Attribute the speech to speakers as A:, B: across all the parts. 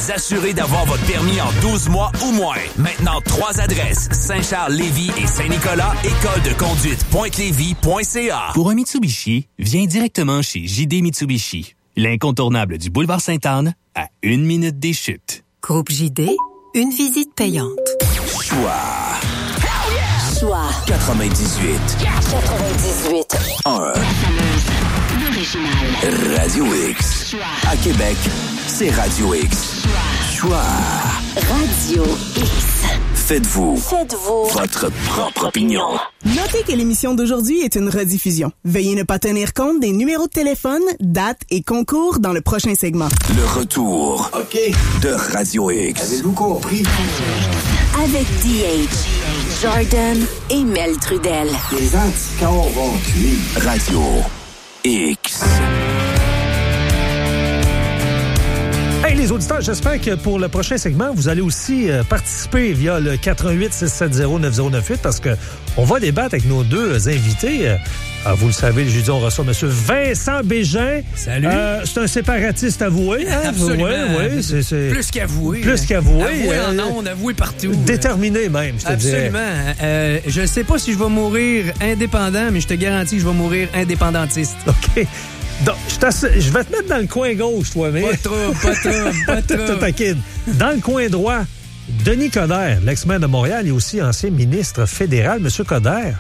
A: vous assurer d'avoir votre permis en 12 mois ou moins. Maintenant, 3 adresses. Saint-Charles, Lévis et Saint-Nicolas. École de conduite pointe-lévis.ca.
B: Pour un Mitsubishi, viens directement chez JD Mitsubishi. L'incontournable du boulevard Sainte-Anne à 1 minute des chutes.
C: Groupe JD, une visite payante.
A: Choix.
D: Choix
A: 98. 1. Radio X.
D: Choix.
A: À Québec, c'est Radio X. Choix.
D: Radio X.
A: Faites-vous
D: votre
A: propre opinion.
E: Notez que l'émission d'aujourd'hui est une rediffusion. Veuillez ne pas tenir compte des numéros de téléphone, dates et concours dans le prochain segment.
A: Le retour de Radio X.
F: Avez-vous compris?
D: Avec DH, Jordan et Mel Trudel.
F: Les anticorps vont tuer.
A: Radio X.
G: Hey les auditeurs, j'espère que pour le prochain segment, vous allez aussi participer via le 418-670-9098 parce que on va débattre avec nos deux invités. Vous le savez, le jeudi, on reçoit M. Vincent Bégin.
H: Salut.
G: C'est un séparatiste avoué. Hein?
H: Absolument.
G: Oui, c'est...
H: Plus qu'avoué.
G: Plus qu'avoué.
H: Avoué en ondes, avoué partout.
G: Déterminé même, je te dirais.
H: Absolument. Je ne sais pas si je vais mourir indépendant, mais je te garantis que je vais mourir indépendantiste.
G: OK. Donc, je vais te mettre dans le coin gauche, toi, mais...
H: Pas trop.
G: Te taquine. Dans le coin droit, Denis Coderre, l'ex-maire de Montréal et aussi ancien ministre fédéral. Monsieur Coderre.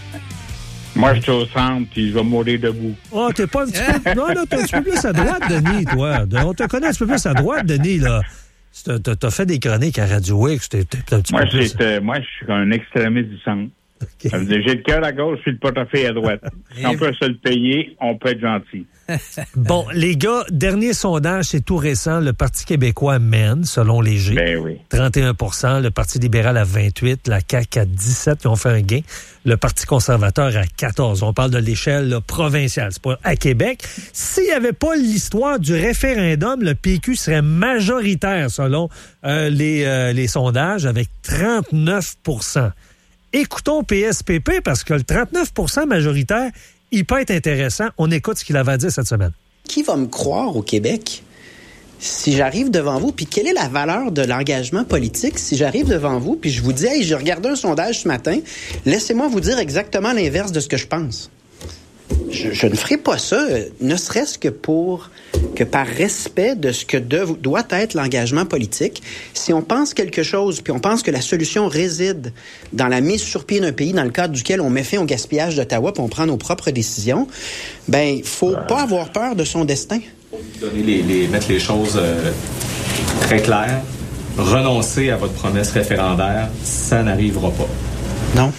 I: Moi, je suis au centre, puis je vais mourir debout.
G: Oh, t'es pas un petit peu... Non, t'es un petit peu plus à droite, Denis, toi. On te connaît un petit peu plus à droite, Denis, là. T'as fait des chroniques à Radio X. T'es un petit peu plus...
I: Moi, je suis un extrémiste du centre. Okay. Ça veut dire, j'ai le cœur à gauche puis le portefeuille à droite. Si on peut se le payer, on peut être gentil.
G: Bon, les gars, dernier sondage, c'est tout récent. Le Parti québécois mène, selon Léger.
I: Ben oui.
G: 31 %. Le Parti libéral à 28 %. La CAQ à 17 %. Ils ont fait un gain. Le Parti conservateur à 14 %. On parle de l'échelle là, provinciale. C'est pas à Québec. S'il n'y avait pas l'histoire du référendum, le PQ serait majoritaire, selon les sondages, avec 39 %. Écoutons PSPP parce que le 39 % majoritaire, il peut être intéressant. On écoute ce qu'il avait à dire cette semaine.
J: Qui va me croire au Québec si j'arrive devant vous? Puis quelle est la valeur de l'engagement politique si j'arrive devant vous puis je vous dis « Hey, j'ai regardé un sondage ce matin, laissez-moi vous dire exactement l'inverse de ce que je pense. » Je ne ferai pas ça, ne serait-ce que par respect de ce que doit être l'engagement politique. Si on pense quelque chose, puis on pense que la solution réside dans la mise sur pied d'un pays dans le cadre duquel on met fin au gaspillage d'Ottawa puis on prend nos propres décisions, ben il faut pas avoir peur de son destin.
K: Mettre les choses très claires, renoncer à votre promesse référendaire, ça n'arrivera pas.
J: Non.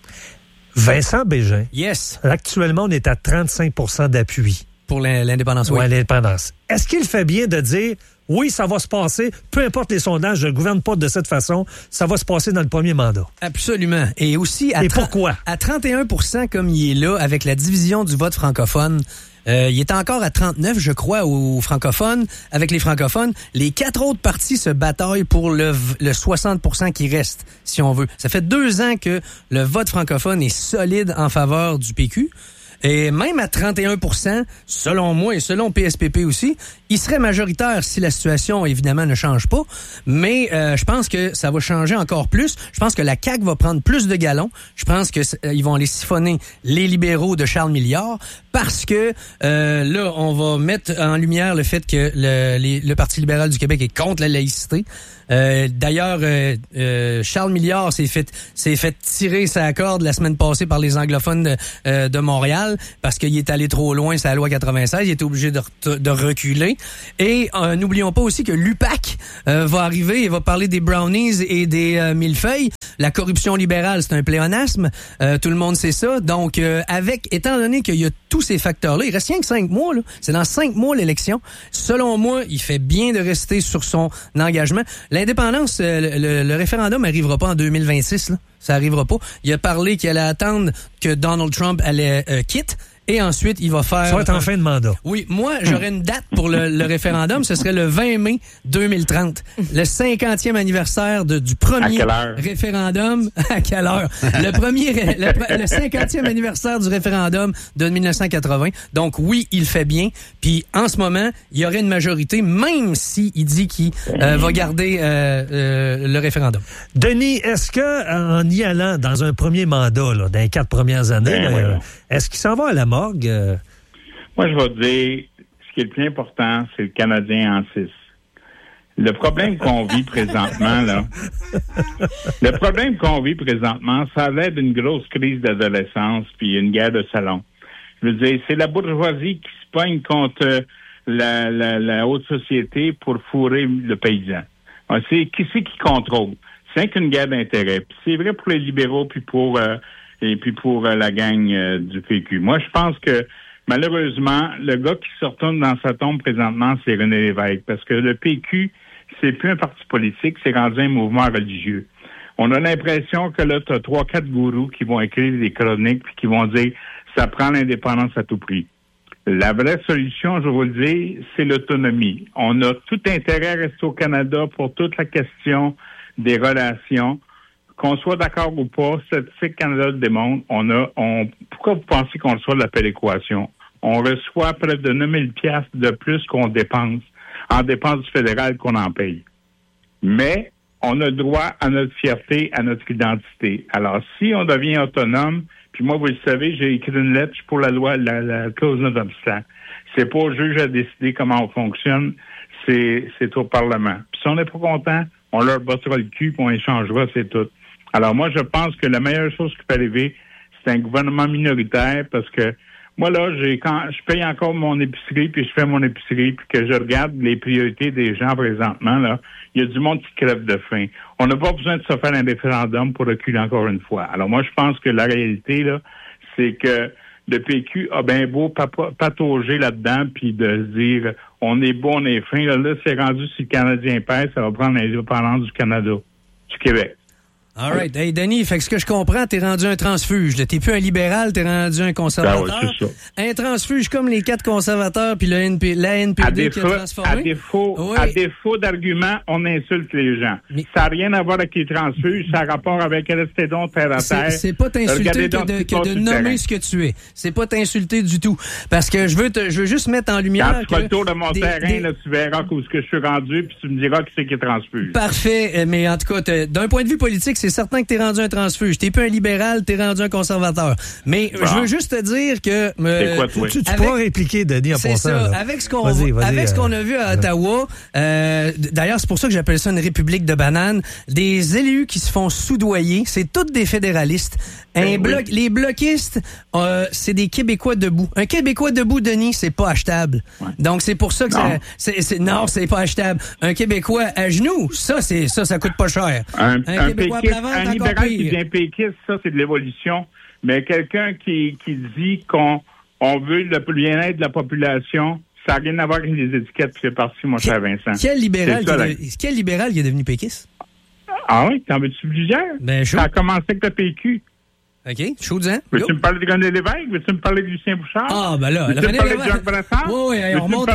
G: Vincent Bégin.
H: Yes.
G: Actuellement, on est à 35 % d'appui.
H: Pour l'indépendance, oui.
G: Oui, l'indépendance. Est-ce qu'il fait bien de dire, oui, ça va se passer, peu importe les sondages, je ne gouverne pas de cette façon, ça va se passer dans le premier mandat?
H: Absolument. Et aussi,
G: pourquoi?
H: À 31 % comme il est là, avec la division du vote francophone, il est encore à 39, je crois, aux francophones. Avec les francophones, les 4 autres partis se bataillent pour le 60 % qui reste, si on veut. Ça fait 2 ans que le vote francophone est solide en faveur du PQ. Et même à 31 %, selon moi et selon PSPP aussi, il serait majoritaire si la situation, évidemment, ne change pas. Mais je pense que ça va changer encore plus. Je pense que la CAQ va prendre plus de galons. Je pense que ils vont aller siphonner les libéraux de Charles Milliard parce que là, on va mettre en lumière le fait que le Parti libéral du Québec est contre la laïcité. D'ailleurs, Charles Milliard s'est fait tirer sa corde la semaine passée par les anglophones de Montréal parce qu'il est allé trop loin, c'est la loi 96, il était obligé de reculer. Et n'oublions pas aussi que l'UPAC va arriver et va parler des brownies et des millefeuilles. La corruption libérale, c'est un pléonasme, tout le monde sait ça. Donc, étant donné qu'il y a tous ces facteurs-là, il reste rien que 5 mois, là. C'est dans 5 mois l'élection. Selon moi, il fait bien de rester sur son engagement. L'indépendance, le référendum n'arrivera pas en 2026, là. Ça arrivera pas. Il a parlé qu'il allait attendre que Donald Trump allait quitte. et ensuite, il va faire...
G: Ça va être en fin de mandat.
H: Oui, moi, j'aurais une date pour le référendum. Ce serait le 20 mai 2030. Le 50e anniversaire du premier référendum. À quelle heure? Le 50e anniversaire du référendum de 1980. Donc, oui, il fait bien. Puis, en ce moment, il y aurait une majorité, même s'il dit qu'il va garder le référendum.
G: Denis, est-ce que en y allant dans un premier mandat, là, dans les 4 premières années, est-ce qu'il s'en va à la morgue?
I: Moi, je vais te dire, ce qui est le plus important, c'est le Canadien en 6. Le problème qu'on vit présentement, ça a l'air d'une grosse crise d'adolescence puis une guerre de salon. Je veux dire, c'est la bourgeoisie qui se pogne contre la haute société pour fourrer le paysan. C'est qui c'est qui contrôle? C'est qu'une guerre d'intérêt. Puis c'est vrai pour les libéraux puis pour la gang du PQ. Moi, je pense que malheureusement, le gars qui se retourne dans sa tombe présentement, c'est René Lévesque, parce que le PQ, c'est plus un parti politique, c'est rendu un mouvement religieux. On a l'impression que là, tu as 3-4 gourous qui vont écrire des chroniques puis qui vont dire ça prend l'indépendance à tout prix. La vraie solution, je vous le dis, c'est l'autonomie. On a tout intérêt à rester au Canada pour toute la question des relations. Qu'on soit d'accord ou pas, Statistique Canada le démontre. Pourquoi vous pensez qu'on reçoit de la péréquation? On reçoit près de 9 000 $ de plus qu'on dépense en dépenses fédérales qu'on en paye. Mais on a droit à notre fierté, à notre identité. Alors, si on devient autonome, puis moi, vous le savez, j'ai écrit une lettre pour la loi, la clause non obstant. C'est pas au juge à décider comment on fonctionne, c'est au Parlement. Puis si on n'est pas content, on leur bottera le cul, puis on échangera, c'est tout. Alors moi, je pense que la meilleure chose qui peut arriver, c'est un gouvernement minoritaire, parce que moi, là, quand je paye encore mon épicerie, puis je fais mon épicerie, puis que je regarde les priorités des gens présentement, là, il y a du monde qui crève de faim. On n'a pas besoin de se faire un référendum pour reculer encore une fois. Alors moi, je pense que la réalité, là, c'est que le PQ a bien beau patauger là-dedans, puis de se dire, on est beau, on est fin. Là, c'est rendu, si le Canadien pèse, ça va prendre l'indépendance du Canada, du Québec.
H: All right. Hey, Denis, fait que ce que je comprends, t'es rendu un transfuge. T'es plus un libéral, t'es rendu un conservateur.
I: Ah oui, c'est ça.
H: Un transfuge comme les 4 conservateurs puis la NPD qui a transformé.
I: À défaut d'arguments, on insulte les gens. Mais ça n'a rien à voir avec les transfuges, ça a rapport avec rester donc terre à terre.
H: C'est pas t'insulter que de nommer ce que tu es. C'est pas t'insulter du tout. Parce que je veux juste mettre en lumière.
I: Quand tu feras le tour de mon terrain, là, tu verras où ce que je suis rendu, puis tu me diras qui c'est qui est transfuge.
H: Parfait. Mais en tout cas, d'un point de vue politique, c'est certain que t'es rendu un transfuge. T'es plus un libéral, t'es rendu un conservateur. Mais je veux juste te dire que...
G: tu pourras répliquer, Denis, en passant.
H: C'est ça.
G: Là.
H: Avec ce qu'on a vu à Ottawa, d'ailleurs, c'est pour ça que j'appelle ça une république de bananes, des élus qui se font soudoyer, c'est tous des fédéralistes. Les bloquistes, c'est des Québécois debout. Un Québécois debout, Denis, c'est pas achetable. Ouais. Donc, c'est pour ça que c'est pas achetable. Un Québécois à genoux, ça coûte pas cher.
I: Un Québécois à plat ventre, un libéral qui devient péquiste, ça, c'est de l'évolution. Mais quelqu'un qui dit qu'on veut le bien-être de la population, ça n'a rien à voir avec les étiquettes, puis c'est parti, mon cher Vincent.
H: Quel libéral qui est devenu péquiste?
I: Ah oui, t'en veux-tu plusieurs? Ça a commencé avec le PQ.
H: OK, chaud-en.
I: Veux-tu me parler de René Lévesque? Veux-tu me parler de Lucien Bouchard?
H: Ah, ben là,
I: Veux-tu me parler de Jacques Brassard?
H: Oui, on remonte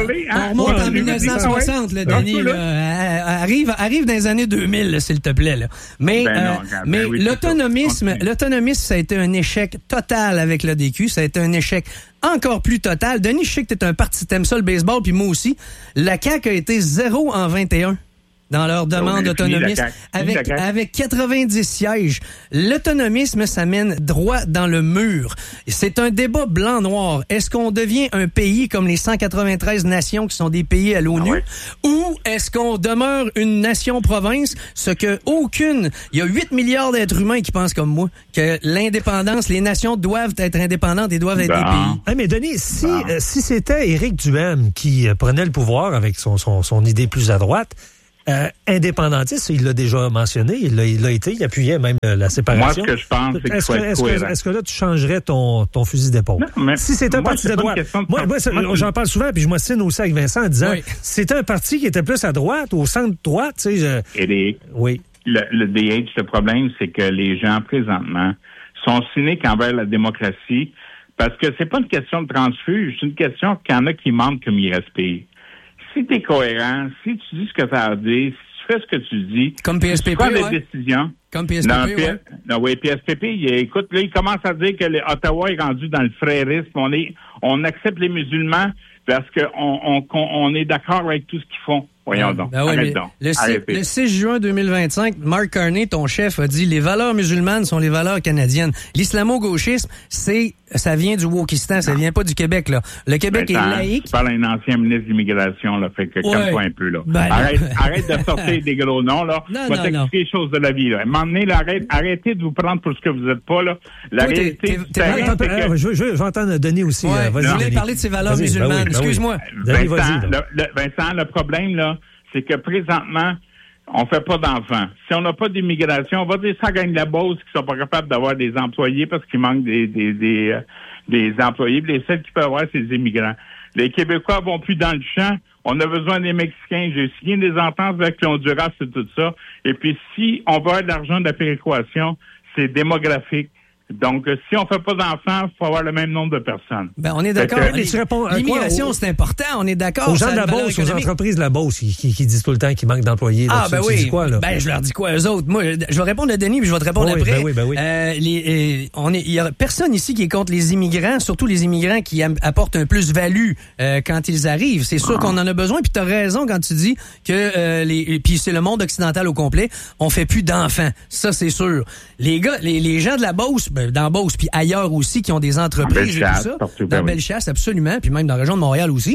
H: en 1960, là, Denis. Arrive dans les années 2000, là, s'il te plaît. Là. Mais l'autonomisme, ça a été un échec total avec l'ADQ. Ça a été un échec encore plus total. Denis, je sais que t'aimes ça le baseball, puis moi aussi. La CAQ a été 0 en 21. Dans leur demande d'autonomisme, avec 90 sièges. L'autonomisme, ça mène droit dans le mur. C'est un débat blanc-noir. Est-ce qu'on devient un pays comme les 193 nations qui sont des pays à l'ONU? Ou est-ce qu'on demeure une nation-province? Il y a 8 milliards d'êtres humains qui pensent comme moi, que l'indépendance, les nations doivent être indépendantes et doivent être des pays.
G: Ah, mais Denis, si c'était Éric Duhaime qui prenait le pouvoir avec son idée plus à droite, indépendantiste, il l'a déjà mentionné, il appuyait même la séparation.
I: Moi, ce que je pense, c'est qu'il faut être cohérent.
G: Est-ce que là, tu changerais ton fusil d'épaule? Si c'est un parti de droite... J'en parle souvent, puis je m'ostine aussi avec Vincent en disant, c'était un parti qui était plus à droite, au centre-droite, tu sais...
I: Éric, le problème, c'est que les gens, présentement, sont cyniques envers la démocratie Parce que c'est pas une question de transfuge, c'est une question qu'il y en a qui mentent comme ils respirent. Si tu es cohérent, si tu dis ce que tu as à dire, si tu fais ce que tu dis,
H: comme PSPP,
I: si tu prends des décisions.
H: Comme PSPP,
I: oui, PSPP, écoute, là, il commence à dire que Ottawa est rendu dans le frérisme. On accepte les musulmans parce qu'on est d'accord avec tout ce qu'ils font. Voyons donc. Arrête donc.
H: Le 6 juin 2025, Mark Carney, ton chef, a dit « Les valeurs musulmanes sont les valeurs canadiennes. L'islamo-gauchisme, ça vient du Wokistan, ça vient pas du Québec, là. Le Québec est laïque.
I: Tu parles à un ancien ministre de l'immigration, là, fait que calme-toi un peu, là. Arrête de sortir des gros noms, là. Va t'expliquer les choses de la vie, là. À un moment donné, là, arrêtez de vous prendre pour ce que vous êtes pas, là. La réalité,
G: je vais entendre Denis aussi.
H: Vous voulez parler de ces valeurs musulmanes. Excuse-moi.
I: Vincent, le problème, là, c'est que présentement, on fait pas d'enfants. Si on n'a pas d'immigration, on va dire ça gagne la Beauce qui sont pas capables d'avoir des employés parce qu'il manque des employés. Les seuls qui peuvent avoir, c'est les immigrants. Les Québécois vont plus dans le champ. On a besoin des Mexicains. J'ai signé des ententes avec l'Honduras et tout ça. Et puis, si on veut avoir de l'argent de la péréquation, c'est démographique. Donc, si on fait pas d'enfants, il faut avoir le même nombre de personnes.
H: Ben, on est d'accord. L'immigration, c'est important. On est d'accord.
G: Aux gens de la Beauce, aux entreprises de la Beauce qui disent tout le temps qu'il manque d'employés. Là,
H: oui.
G: Tu dis quoi, là?
H: Ben, je leur dis quoi, eux autres? Moi, je vais répondre à Denis, puis je vais te répondre après.
G: Ben oui.
H: Il y a personne ici qui est contre les immigrants, surtout les immigrants qui apportent un plus-value quand ils arrivent. C'est sûr qu'on en a besoin. Puis t'as raison quand tu dis que puis c'est le monde occidental au complet, on fait plus d'enfants. Ça, c'est sûr. Les gars, les gens de la Beauce, dans Beauce, puis ailleurs aussi, qui ont des entreprises et tout ça. Dans Bellechasse, absolument, puis même dans la région de Montréal aussi.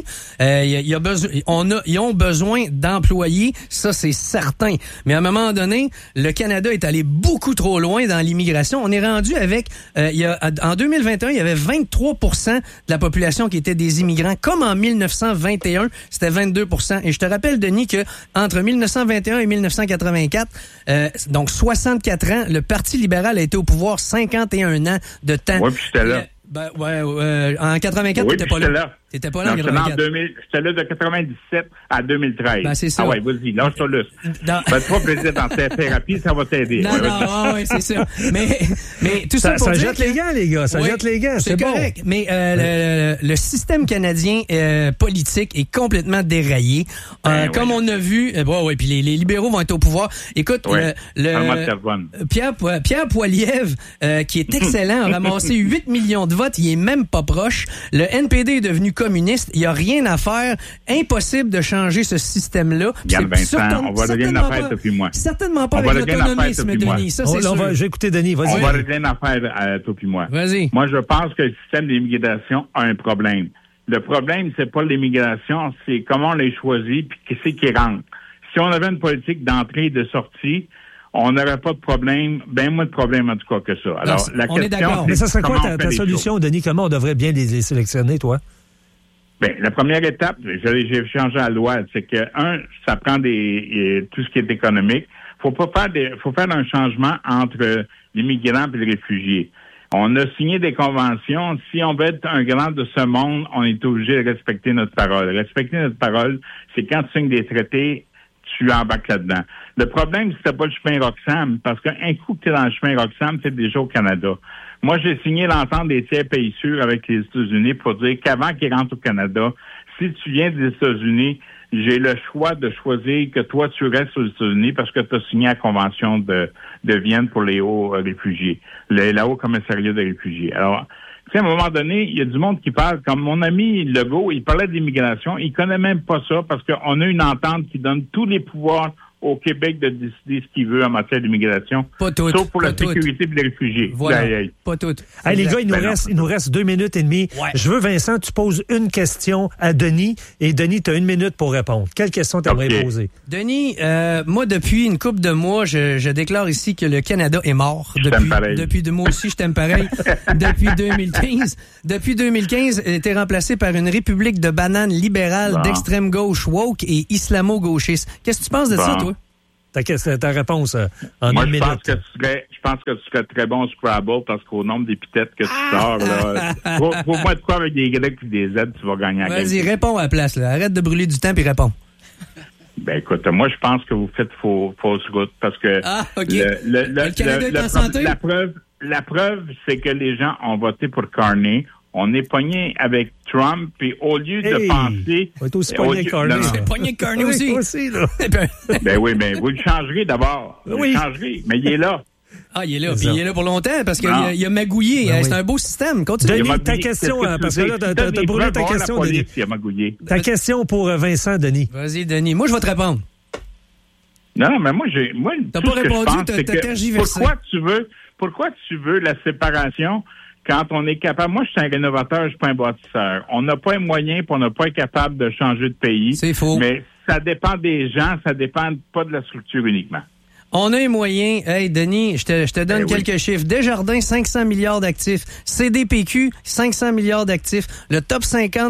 H: Ils ont besoin d'employés, ça c'est certain. Mais à un moment donné, le Canada est allé beaucoup trop loin dans l'immigration. On est rendu avec, en 2021, il y avait 23% de la population qui était des immigrants, comme en 1921, c'était 22%. Et je te rappelle, Denis, que entre 1921 et 1984, donc 64 ans, le Parti libéral a été au pouvoir 51 ans de temps.
I: Oui, puis j'étais là.
H: En 84, t'étais pas là. T'étais pas là en 84.
I: J'étais là de 97 à 2013.
H: Ben, c'est ça.
I: Ah ouais, vas-y, lâche-toi là. Fais-toi plaisir dans ta thérapie, ça va t'aider.
H: Oui, c'est ça. Mais tout ça pour
G: ça
H: dire
G: jette les gants, les gars. Ça jette les gants, c'est
H: correct.
G: Bon.
H: Mais le système canadien politique est complètement déraillé. Comme on a vu, puis les libéraux vont être au pouvoir. Écoute, Pierre Poilievre, qui est excellent, a ramassé 8 millions de votes. Il est même pas proche. Le NPD est devenu communiste. Il n'y a rien à faire. Impossible de changer ce système-là.
I: Regarde, Vincent, on va régler une affaire, toi puis moi.
H: Certainement pas avec l'autonomisme, Denis. Ça, c'est sûr.
G: J'ai écouté Denis. Vas-y.
I: On va régler une affaire, toi puis moi.
H: Vas-y.
I: Moi, je pense que le système d'immigration a un problème. Le problème, c'est pas l'immigration, c'est comment on les choisit puis qui c'est qui rentre. Si on avait une politique d'entrée et de sortie, on n'aurait pas de problème, moins de problème en tout cas que ça. Alors,
H: on est d'accord.
G: Mais ça serait quoi ta solution, Denis? Comment on devrait bien les sélectionner, toi?
I: La première étape, j'ai changé la loi, c'est que, ça prend tout ce qui est économique. Faut faire un changement entre les migrants et les réfugiés. On a signé des conventions. Si on veut être un grand de ce monde, on est obligé de respecter notre parole. Respecter notre parole, c'est quand tu signes des traités, tu embarques là-dedans. Le problème, c'était pas le chemin Roxham, parce qu'un coup que tu es dans le chemin Roxham, c'est déjà au Canada. Moi, j'ai signé l'entente des tiers pays sûrs avec les États-Unis pour dire qu'avant qu'ils rentrent au Canada, si tu viens des États-Unis, j'ai le choix de choisir que toi, tu restes aux États-Unis parce que tu as signé la Convention de Vienne pour les hauts réfugiés, la Haut Commissariat des réfugiés. Alors, tu sais, à un moment donné, il y a du monde qui parle, comme mon ami Legault, il parlait d'immigration, il connaît même pas ça parce qu'on a une entente qui donne tous les pouvoirs au Québec de décider ce qu'il veut en matière d'immigration.
H: Pas tout.
I: Sauf pour la sécurité des réfugiés.
H: Voilà. Pas tout.
G: Hey, les gars, il nous reste 2 minutes et demie. Ouais. Je veux, Vincent, tu poses une question à Denis et Denis, tu as 1 minute pour répondre. Quelle question t'aimerais poser?
H: Denis, moi, depuis une couple de mois, je déclare ici que le Canada est mort. Moi aussi, je t'aime pareil. Depuis 2015. Depuis 2015, elle a été remplacée par une république de bananes libérales d'extrême gauche woke et islamo-gauchiste. Qu'est-ce que tu penses de ça, toi?
G: Ta réponse en
I: moi,
G: 1 minute.
I: Je pense que tu serais très bon au Scrabble parce qu'au nombre d'épithètes que tu sors, là, pour moi, de quoi avec des Y et des Z, tu vas gagner à
H: Vas-y, réponds à la place. Là. Arrête de brûler du temps puis réponds.
I: Écoute, moi, je pense que vous faites fausse route parce que
H: OK. Le Canada est en santé?
I: La preuve, c'est que les gens ont voté pour Carney, On est pogné avec Trump, puis au lieu de penser...
G: On est aussi pogné avec Carney.
H: C'est pogné avec Carney aussi.
G: Là.
I: Ben oui, mais vous le changerez d'abord. Vous le changerez, mais il est là.
H: Ah, il est là. Puis il est là pour longtemps parce qu'il a magouillé. C'est un beau système. Continue.
G: Denis, ta question, parce que là, t'as brûlé ta question, Denis. Ta question pour Vincent, Denis.
H: Vas-y, Denis. Moi, je vais te répondre.
I: Non, mais moi,
H: t'as pas répondu, t'as tergiversé.
I: Pourquoi tu veux la séparation quand on est capable? Moi, je suis un rénovateur, je suis pas un bâtisseur. On n'a pas les moyens, puis on n'a pas été capable de changer de pays.
H: C'est faux.
I: Mais ça dépend des gens, ça dépend pas de la structure uniquement.
H: On a un moyen. Hey, Denis, je te donne quelques chiffres. Desjardins, 500 milliards d'actifs. CDPQ, 500 milliards d'actifs. Le top 50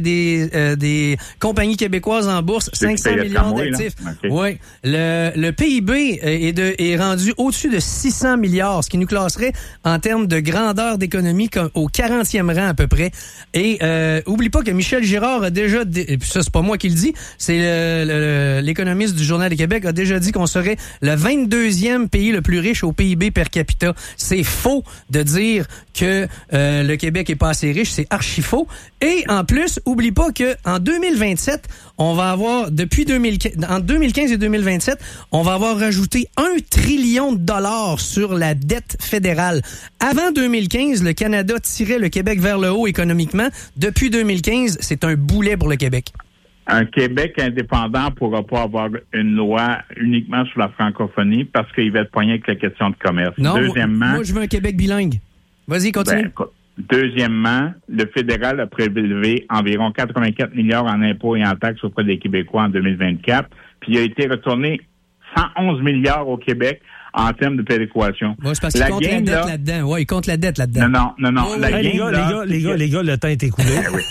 H: des compagnies québécoises en bourse, 500 milliards d'actifs. Okay. Oui. Le PIB est rendu au-dessus de 600 milliards, ce qui nous classerait en termes de grandeur d'économie au 40e rang à peu près. Et oublie pas que Michel Girard a déjà... Et puis ça, c'est pas moi qui le dis, c'est l'économiste du Journal du Québec a déjà dit qu'on serait le 22e pays le plus riche au PIB per capita. C'est faux de dire que le Québec est pas assez riche, c'est archi faux. Et en plus, oublie pas que en 2027, on va avoir en 2015 et 2027, on va avoir rajouté 1 trillion de dollars sur la dette fédérale. Avant 2015, le Canada tirait le Québec vers le haut économiquement. Depuis 2015, c'est un boulet pour le Québec.
I: Un Québec indépendant ne pourra pas avoir une loi uniquement sur la francophonie parce qu'il va être poigné avec la question de commerce.
H: Non, deuxièmement, moi je veux un Québec bilingue. Vas-y, continue.
I: Deuxièmement, le fédéral a prélevé environ 84 milliards en impôts et en taxes auprès des Québécois en 2024, puis il a été retourné 111 milliards au Québec en termes de péréquation.
H: Ouais, c'est parce qu'il compte la dette là-dedans. Ouais, il compte la dette là-dedans.
I: Non.
G: Les gars, le temps est écoulé.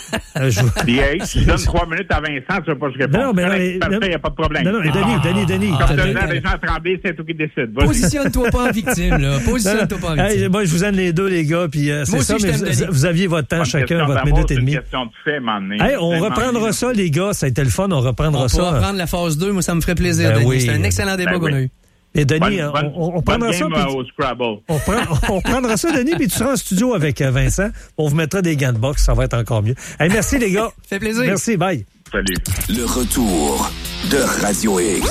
I: Je donne 3 minutes à Vincent, tu ne veux pas que je réponde.
G: Non, mais
I: parfait, il n'y a pas de problème.
G: Non, Denis.
I: Comme les gens Tremblay, c'est tout qui décide.
H: Positionne-toi pas en victime, là. Positionne-toi pas en victime.
G: Moi, je vous aime les deux, les gars, puis c'est ça, mais vous aviez votre temps chacun, votre minute et demie.
I: C'est une question de fait, m'emmener.
G: On reprendra ça, les gars. Ça a été le fun, on reprendra ça.
H: On va reprendre la phase 2, moi, ça me ferait plaisir, Denis. C'est un excellent débat qu'on a eu.
G: Et Denis, on prendra ça.
I: Au Scrabble.
G: On prendra ça, Denis, puis tu seras en studio avec Vincent. On vous mettra des gants de boxe, ça va être encore mieux. Hey, merci, les gars.
H: Fait plaisir.
G: Merci, bye.
I: Salut.
A: Le retour de Radio X.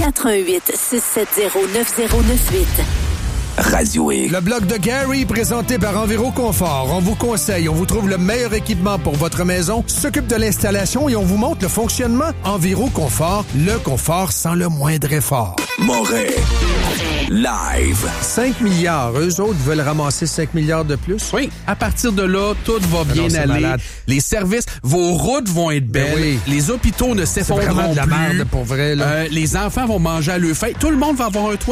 D: 88-670-9098.
A: Radio X.
L: Le blog de Gary, présenté par Enviro Confort. On vous conseille, on vous trouve le meilleur équipement pour votre maison, s'occupe de l'installation et on vous montre le fonctionnement. Enviro Confort, le confort sans le moindre effort.
A: Moret. Live.
L: 5 milliards. Eux autres veulent ramasser 5 milliards de plus?
M: Oui. À partir de là, tout va bien aller. Malade. Les services, vos routes vont être belles. Oui. Les hôpitaux ne s'effondreront plus.
L: C'est vraiment de la merde, pour vrai. Là.
M: Les enfants vont manger à leur faim. Tout le monde va avoir un toit